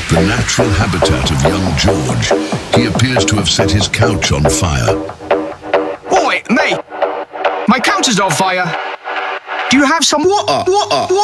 the natural habitat of young George, he appears to have set his couch on fire. Oi, mate! My couch is on fire! Do you have some water?